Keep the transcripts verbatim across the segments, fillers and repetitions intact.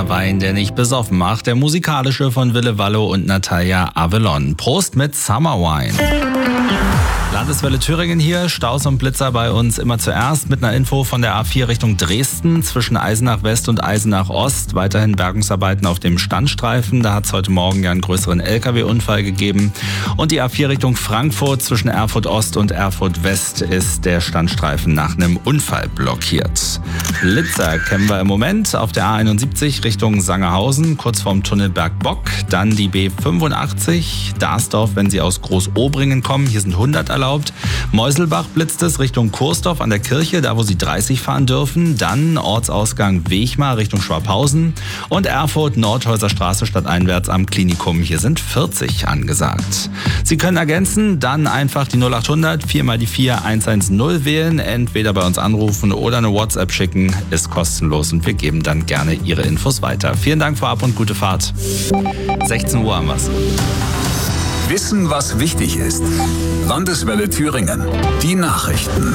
Berliner Wein, der nicht besoffen macht. Der musikalische von Wille Wallo und Natalia Avelon. Prost mit Summer Wine. Landeswelle Thüringen hier, Staus und Blitzer bei uns immer zuerst mit einer Info von der A vier Richtung Dresden zwischen Eisenach West und Eisenach Ost. Weiterhin Bergungsarbeiten auf dem Standstreifen, da hat es heute Morgen ja einen größeren L K W-Unfall gegeben. Und die A vier Richtung Frankfurt zwischen Erfurt Ost und Erfurt West ist der Standstreifen nach einem Unfall blockiert. Blitzer kennen wir im Moment auf der A einundsiebzig Richtung Sangerhausen, kurz vorm Tunnel Bergbock. Dann die B fünfundachtzig, Darsdorf, wenn Sie aus Großobringen kommen, hier sind hundert erlaubt. Meuselbach blitzt es Richtung Kursdorf an der Kirche, da wo Sie dreißig fahren dürfen. Dann Ortsausgang Wechmar Richtung Schwabhausen und Erfurt Nordhäuser Straße stadteinwärts am Klinikum. Hier sind vierzig angesagt. Sie können ergänzen, dann einfach die null achthundert vier mal die vier eins eins null wählen, entweder bei uns anrufen oder eine WhatsApp schicken, ist kostenlos und wir geben dann gerne Ihre Infos weiter. Vielen Dank vorab und gute Fahrt. sechzehn Uhr haben wir's. Wissen, was wichtig ist. Landeswelle Thüringen. Die Nachrichten.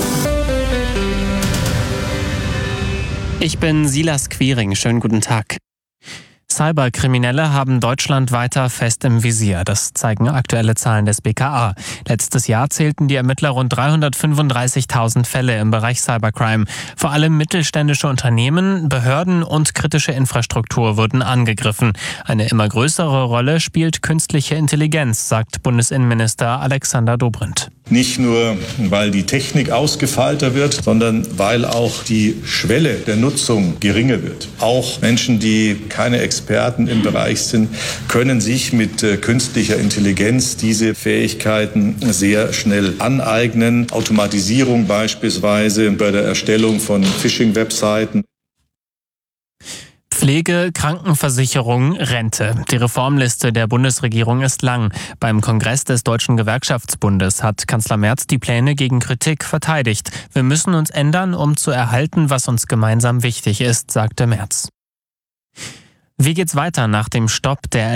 Ich bin Silas Quiring. Schönen guten Tag. Cyberkriminelle haben Deutschland weiter fest im Visier. Das zeigen aktuelle Zahlen des B K A. Letztes Jahr zählten die Ermittler rund dreihundertfünfunddreißigtausend Fälle im Bereich Cybercrime. Vor allem mittelständische Unternehmen, Behörden und kritische Infrastruktur wurden angegriffen. Eine immer größere Rolle spielt künstliche Intelligenz, sagt Bundesinnenminister Alexander Dobrindt. Nicht nur, weil die Technik ausgefeilter wird, sondern weil auch die Schwelle der Nutzung geringer wird. Auch Menschen, die keine Experten im Bereich sind, können sich mit äh, künstlicher Intelligenz diese Fähigkeiten sehr schnell aneignen. Automatisierung beispielsweise bei der Erstellung von Phishing-Webseiten. Pflege, Krankenversicherung, Rente. Die Reformliste der Bundesregierung ist lang. Beim Kongress des Deutschen Gewerkschaftsbundes hat Kanzler Merz die Pläne gegen Kritik verteidigt. Wir müssen uns ändern, um zu erhalten, was uns gemeinsam wichtig ist, sagte Merz. Wie geht's weiter nach dem Stopp der